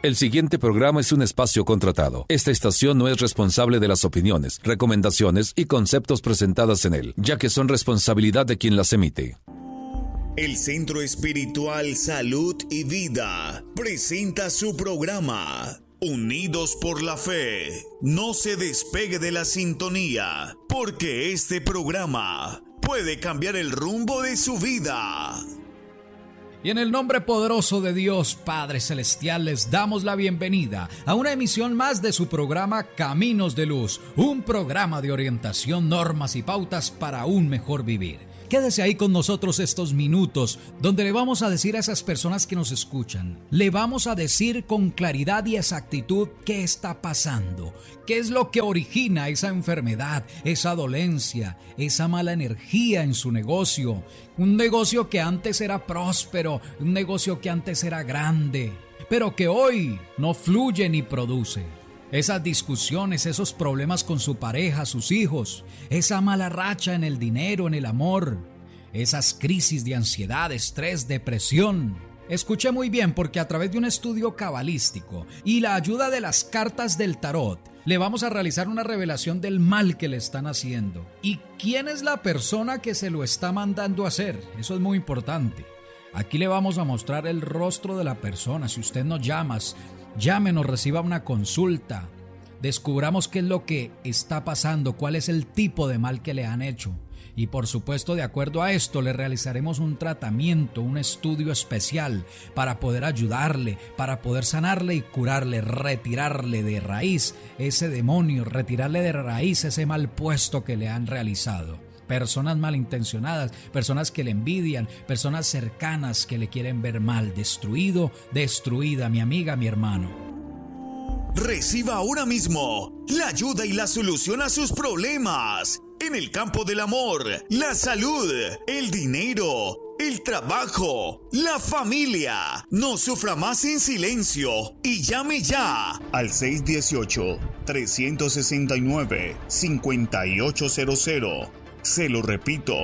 El siguiente programa es un espacio contratado. Esta estación no es responsable de las opiniones, recomendaciones y conceptos presentadas en él, ya que son responsabilidad de quien las emite. El Centro Espiritual Salud y Vida presenta su programa Unidos por la Fe. No se despegue de la sintonía, porque este programa puede cambiar el rumbo de su vida. Y en el nombre poderoso de Dios Padre Celestial les damos la bienvenida a una emisión más de su programa Caminos de Luz, un programa de orientación, normas y pautas para un mejor vivir. Quédese ahí con nosotros estos minutos donde le vamos a decir a esas personas que nos escuchan, le vamos a decir con claridad y exactitud qué está pasando, qué es lo que origina esa enfermedad, esa dolencia, esa mala energía en su negocio. Un negocio que antes era próspero, un negocio que antes era grande, pero que hoy no fluye ni produce. Esas discusiones, esos problemas con su pareja, sus hijos, esa mala racha en el dinero, en el amor, esas crisis de ansiedad, estrés, depresión. Escuché muy bien porque a través de un estudio cabalístico y la ayuda de las cartas del tarot, le vamos a realizar una revelación del mal que le están haciendo. ¿Y quién es la persona que se lo está mandando a hacer? Eso es muy importante. Aquí le vamos a mostrar el rostro de la persona. Si usted nos llama, llámenos, reciba una consulta. Descubramos qué es lo que está pasando, cuál es el tipo de mal que le han hecho. Y por supuesto, de acuerdo a esto, le realizaremos un tratamiento, un estudio especial para poder ayudarle, para poder sanarle y curarle, retirarle de raíz ese demonio, retirarle de raíz ese mal puesto que le han realizado. Personas malintencionadas, personas que le envidian, personas cercanas que le quieren ver mal, destruido, destruida, mi amiga, mi hermano. Reciba ahora mismo la ayuda y la solución a sus problemas en el campo del amor, la salud, el dinero, el trabajo, la familia. No sufra más en silencio y llame ya al 618-369-5800. Se lo repito,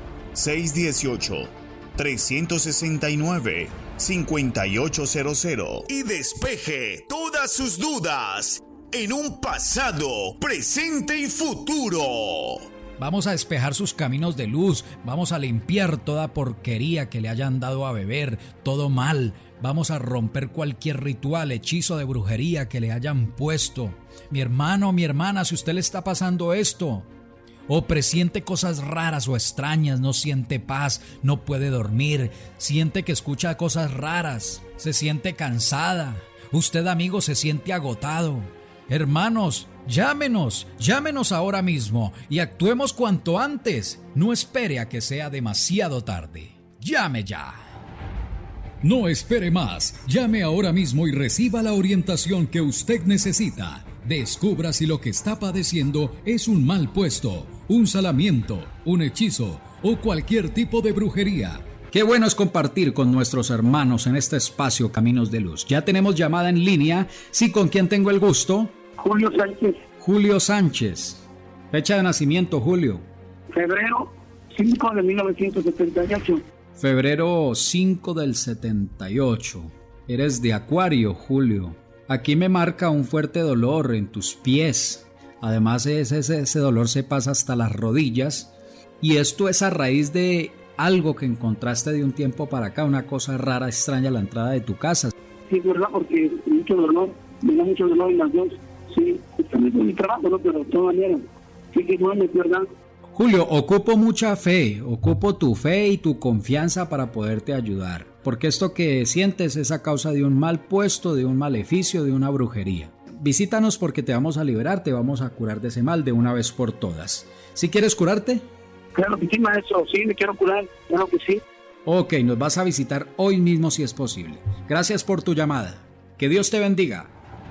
618-369-5800 y despeje todas sus dudas en un pasado, presente y futuro. Vamos a despejar sus caminos de luz, vamos a limpiar toda porquería que le hayan dado a beber, todo mal. Vamos a romper cualquier ritual, hechizo de brujería que le hayan puesto. Mi hermano, mi hermana, si usted le está pasando esto, o presiente cosas raras o extrañas, no siente paz, no puede dormir, siente que escucha cosas raras, se siente cansada, usted, amigo, se siente agotado. Hermanos, llámenos ahora mismo y actuemos cuanto antes. No espere a que sea demasiado tarde. Llame ya. No espere más. Llame ahora mismo y reciba la orientación que usted necesita. Descubra si lo que está padeciendo es un mal puesto, un salamiento, un hechizo o cualquier tipo de brujería. Qué bueno es compartir con nuestros hermanos en este espacio Caminos de Luz. Ya tenemos llamada en línea. Sí, ¿con quién tengo el gusto? Julio Sánchez. Julio Sánchez. Fecha de nacimiento, Julio. Febrero 5 de 1978. Febrero 5 del 78. Eres de Acuario, Julio. Aquí me marca un fuerte dolor en tus pies. Además, ese dolor se pasa hasta las rodillas. Y esto es a raíz de algo que encontraste de un tiempo para acá, una cosa rara, extraña a la entrada de tu casa. Sí, verdad, porque mucho dolor, me da mucho dolor en las dos. Sí, también con mi trabajo, ¿no? Pero de todas maneras, sí que no es verdad. Julio, ocupo mucha fe, ocupo tu fe y tu confianza para poderte ayudar, porque esto que sientes es a causa de un mal puesto, de un maleficio, de una brujería. Visítanos porque te vamos a liberar, te vamos a curar de ese mal de una vez por todas. ¿Sí quieres curarte? Claro que sí, maestro, sí, me quiero curar, claro que sí. Ok, nos vas a visitar hoy mismo si es posible. Gracias por tu llamada. Que Dios te bendiga.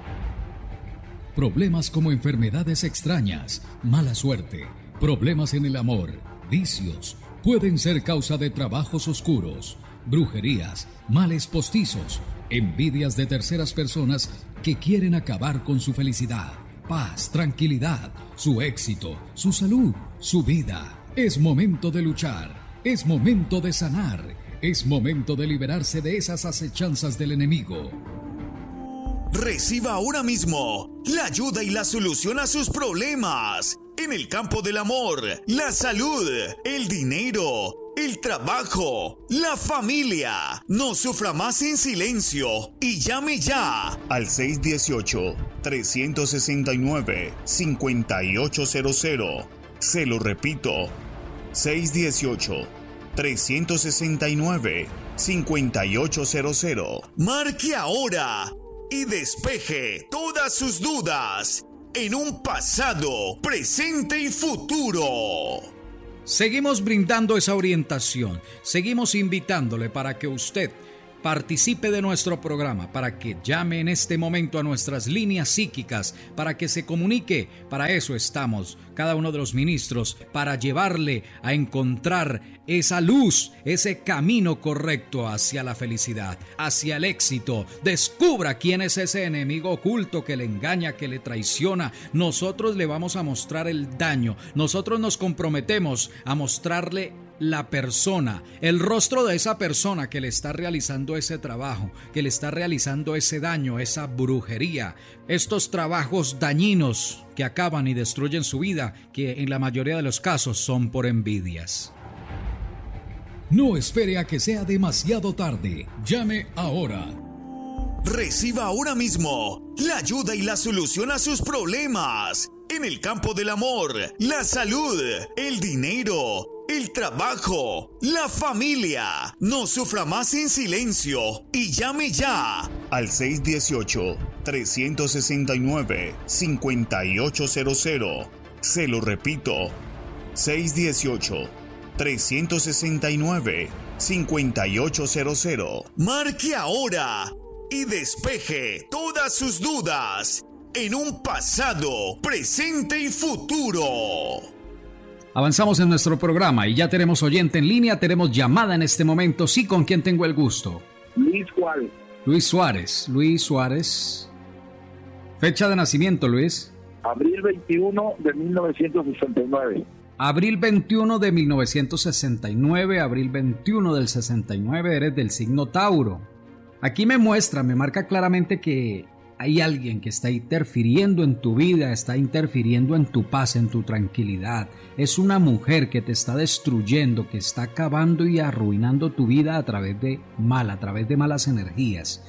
Problemas como enfermedades extrañas, mala suerte, problemas en el amor, vicios, pueden ser causa de trabajos oscuros, brujerías, males postizos, envidias de terceras personas que quieren acabar con su felicidad, paz, tranquilidad, su éxito, su salud, su vida. Es momento de luchar, es momento de sanar, es momento de liberarse de esas acechanzas del enemigo. Reciba ahora mismo la ayuda y la solución a sus problemas en el campo del amor, la salud, el dinero, el trabajo, la familia. No sufra más en silencio y llame ya al 618-369-5800. Se lo repito, 618-369-5800. Marque ahora y despeje todas sus dudas en un pasado, presente y futuro. Seguimos brindando esa orientación, seguimos invitándole para que usted participe de nuestro programa, para que llame en este momento a nuestras líneas psíquicas, para que se comunique. Para eso estamos, cada uno de los ministros, para llevarle a encontrar esa luz, ese camino correcto hacia la felicidad, hacia el éxito. Descubra quién es ese enemigo oculto que le engaña, que le traiciona. Nosotros le vamos a mostrar el daño. Nosotros nos comprometemos a mostrarle la persona, el rostro de esa persona que le está realizando ese trabajo, que le está realizando ese daño, esa brujería, estos trabajos dañinos que acaban y destruyen su vida, que en la mayoría de los casos son por envidias. No espere a que sea demasiado tarde. Llame ahora. Reciba ahora mismo la ayuda y la solución a sus problemas en el campo del amor, la salud, el dinero, el trabajo, la familia. No sufra más en silencio y llame ya al 618-369-5800. Se lo repito, 618-369-5800. Marque ahora y despeje todas sus dudas en un pasado, presente y futuro. Avanzamos en nuestro programa y ya tenemos oyente en línea, tenemos llamada en este momento. Sí, ¿con quién tengo el gusto? Luis Juárez. Luis Suárez. Fecha de nacimiento, Luis. Abril 21 de 1969. Abril 21 de 1969, abril 21 del 69, eres del signo Tauro. Aquí me marca claramente que hay alguien que está interfiriendo en tu vida, está interfiriendo en tu paz, en tu tranquilidad. Es una mujer que te está destruyendo, que está acabando y arruinando tu vida a través de malas energías.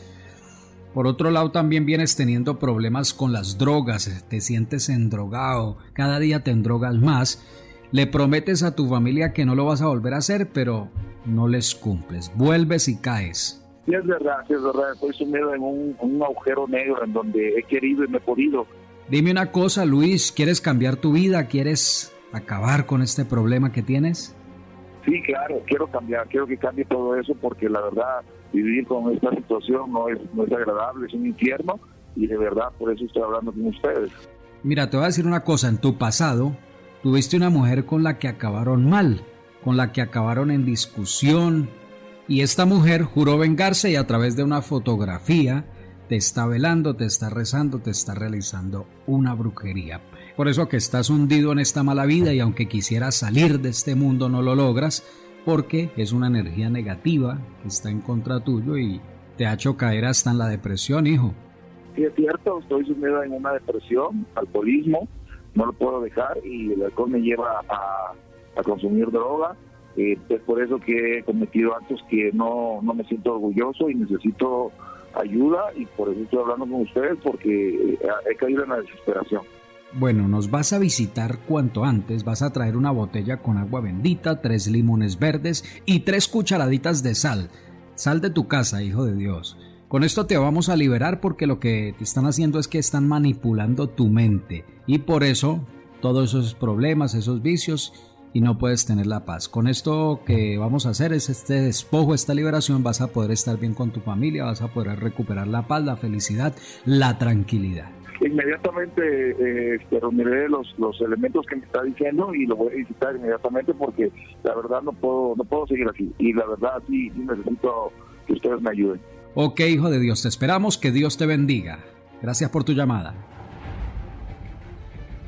Por otro lado, también vienes teniendo problemas con las drogas, te sientes endrogado, cada día te endrogas más. Le prometes a tu familia que no lo vas a volver a hacer, pero no les cumples, vuelves y caes. Sí, es verdad, estoy sumido en un agujero negro en donde he querido y me he podido. Dime una cosa, Luis, ¿quieres cambiar tu vida? ¿Quieres acabar con este problema que tienes? Sí, claro, quiero cambiar, quiero que cambie todo eso porque la verdad, vivir con esta situación no es agradable, es un infierno y de verdad por eso estoy hablando con ustedes. Mira, te voy a decir una cosa, en tu pasado tuviste una mujer con la que acabaron mal, con la que acabaron en discusión. Y esta mujer juró vengarse y a través de una fotografía te está velando, te está rezando, te está realizando una brujería. Por eso que estás hundido en esta mala vida y aunque quisieras salir de este mundo no lo logras porque es una energía negativa que está en contra tuyo y te ha hecho caer hasta en la depresión, hijo. Sí, es cierto, estoy sumido en una depresión, alcoholismo, no lo puedo dejar y el alcohol me lleva a consumir droga. Es por eso que he cometido actos que no me siento orgulloso y necesito ayuda y por eso estoy hablando con ustedes porque he caído en la desesperación. Bueno, nos vas a visitar cuanto antes, vas a traer una botella con agua bendita, 3 limones verdes y 3 cucharaditas de sal. Sal de tu casa, hijo de Dios. Con esto te vamos a liberar porque lo que te están haciendo es que están manipulando tu mente y por eso todos esos problemas, esos vicios y no puedes tener la paz. Con esto que vamos a hacer es este despojo, esta liberación, vas a poder estar bien con tu familia, vas a poder recuperar la paz, la felicidad, la tranquilidad. Inmediatamente reuniré los elementos que me está diciendo y lo voy a visitar inmediatamente porque la verdad no puedo seguir así y la verdad sí necesito que ustedes me ayuden. Ok, hijo de Dios, te esperamos, que Dios te bendiga. Gracias por tu llamada.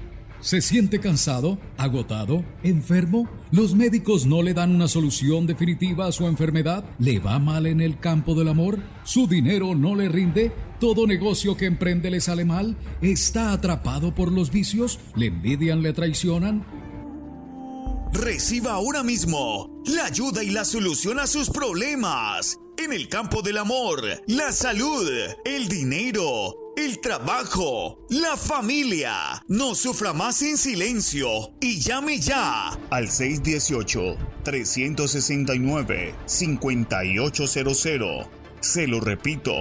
¿Se siente cansado, agotado, enfermo? ¿Los médicos no le dan una solución definitiva a su enfermedad? ¿Le va mal en el campo del amor? ¿Su dinero no le rinde? ¿Todo negocio que emprende le sale mal? ¿Está atrapado por los vicios? ¿Le envidian, le traicionan? Reciba ahora mismo la ayuda y la solución a sus problemas en el campo del amor, la salud, el dinero, el trabajo, la familia. No sufra más en silencio y llame ya al 618-369-5800. Se lo repito,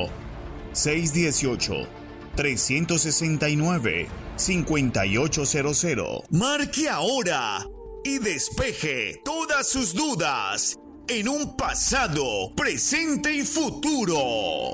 618-369-5800. Marque ahora y despeje todas sus dudas en un pasado, presente y futuro.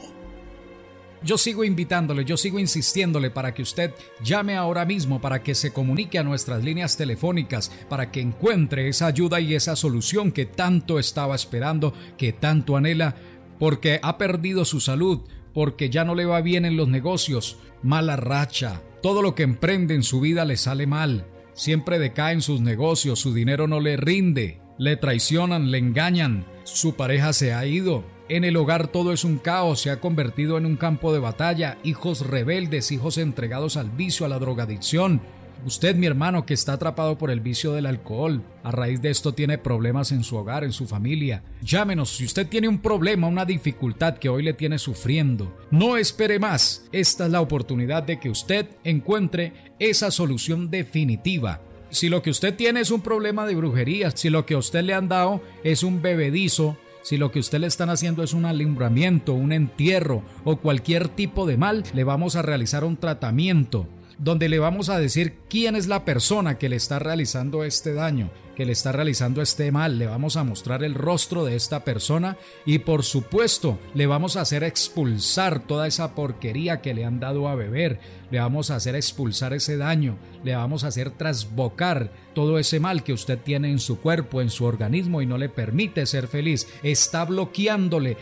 Yo sigo invitándole, yo sigo insistiéndole para que usted llame ahora mismo, para que se comunique a nuestras líneas telefónicas, para que encuentre esa ayuda y esa solución que tanto estaba esperando, que tanto anhela, porque ha perdido su salud, porque ya no le va bien en los negocios, mala racha, todo lo que emprende en su vida le sale mal, siempre decae en sus negocios, su dinero no le rinde, le traicionan, le engañan, su pareja se ha ido. En el hogar todo es un caos, se ha convertido en un campo de batalla, hijos rebeldes, hijos entregados al vicio, a la drogadicción. Usted, mi hermano, que está atrapado por el vicio del alcohol, a raíz de esto tiene problemas en su hogar, en su familia. Llámenos si usted tiene un problema, una dificultad que hoy le tiene sufriendo. No espere más, esta es la oportunidad de que usted encuentre esa solución definitiva. Si lo que usted tiene es un problema de brujería, si lo que a usted le han dado es un bebedizo, si lo que usted le están haciendo es un alumbramiento, un entierro o cualquier tipo de mal, le vamos a realizar un tratamiento donde le vamos a decir quién es la persona que le está realizando este daño, que le está realizando este mal. Le vamos a mostrar el rostro de esta persona y por supuesto le vamos a hacer expulsar toda esa porquería que le han dado a beber, le vamos a hacer expulsar ese daño, le vamos a hacer trasbocar todo ese mal que usted tiene en su cuerpo, en su organismo y no le permite ser feliz. Está bloqueándole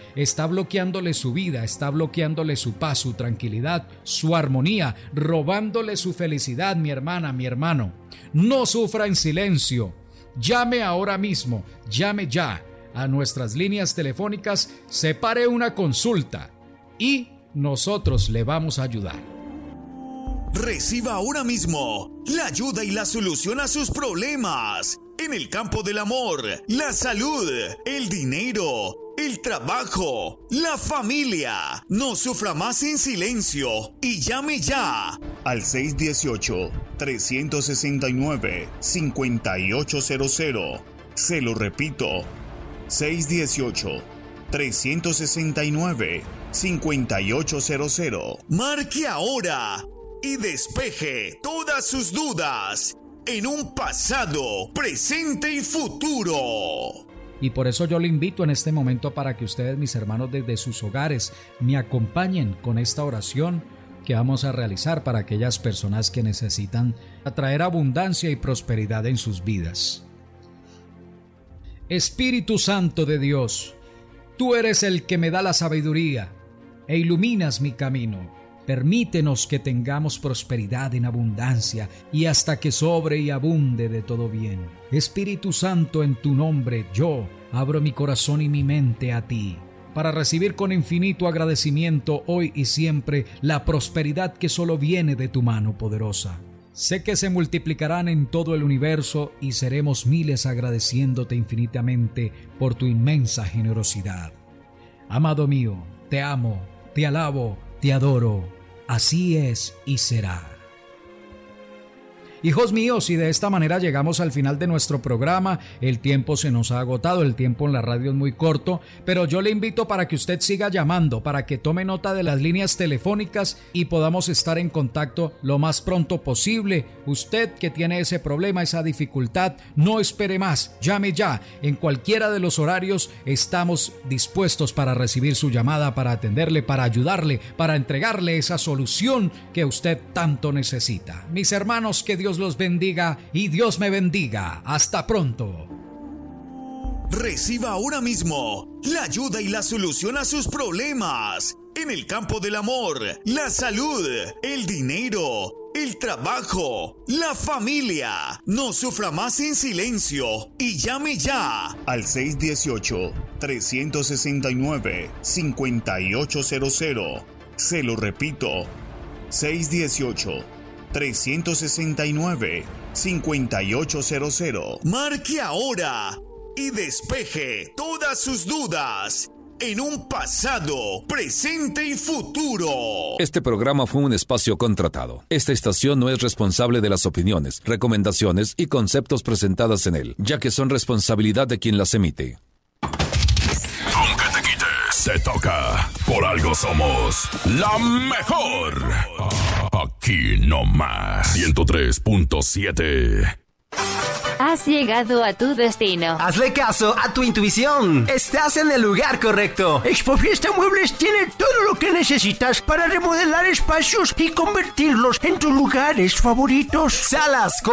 su vida, está bloqueándole su paz, su tranquilidad, su armonía, robándole su felicidad, mi hermana, mi hermano. No sufra en silencio. Llame ahora mismo, llame ya a nuestras líneas telefónicas, separe una consulta y nosotros le vamos a ayudar. Reciba ahora mismo la ayuda y la solución a sus problemas en el campo del amor, la salud, el dinero, el trabajo, la familia. No sufra más en silencio y llame ya al 618-369-5800. Se lo repito, 618-369-5800. Marque ahora y despeje todas sus dudas en un pasado, presente y futuro. Y por eso yo le invito en este momento para que ustedes, mis hermanos, desde sus hogares, me acompañen con esta oración que vamos a realizar para aquellas personas que necesitan atraer abundancia y prosperidad en sus vidas. Espíritu Santo de Dios, tú eres el que me da la sabiduría e iluminas mi camino. Permítenos que tengamos prosperidad en abundancia y hasta que sobre y abunde de todo bien. Espíritu Santo, en tu nombre yo abro mi corazón y mi mente a ti, para recibir con infinito agradecimiento hoy y siempre la prosperidad que solo viene de tu mano poderosa. Sé que se multiplicarán en todo el universo y seremos miles agradeciéndote infinitamente por tu inmensa generosidad. Amado mío, te amo, te alabo, te adoro. Así es y será. Hijos míos, y de esta manera llegamos al final de nuestro programa. El tiempo se nos ha agotado, el tiempo en la radio es muy corto, pero yo le invito para que usted siga llamando, para que tome nota de las líneas telefónicas y podamos estar en contacto lo más pronto posible. Usted que tiene ese problema, esa dificultad, no espere más, llame ya. En cualquiera de los horarios estamos dispuestos para recibir su llamada, para atenderle, para ayudarle, para entregarle esa solución que usted tanto necesita. Mis hermanos, que Dios los bendiga y Dios me bendiga. Hasta pronto. Reciba ahora mismo la ayuda y la solución a sus problemas en el campo del amor, la salud, el dinero, el trabajo, la familia. No sufra más en silencio y llame ya al 618-369-5800. Se lo repito, 618-369-5800. Marque ahora y despeje todas sus dudas en un pasado, presente y futuro. Este programa fue un espacio contratado. Esta estación no es responsable de las opiniones, recomendaciones y conceptos presentadas en él, ya que son responsabilidad de quien las emite. Aunque te quites, te toca. Por algo somos la mejor. Aquí no más. 103.7. Has llegado a tu destino. Hazle caso a tu intuición. Estás en el lugar correcto. Expofiesta Muebles tiene todo lo que necesitas para remodelar espacios y convertirlos en tus lugares favoritos. Salas,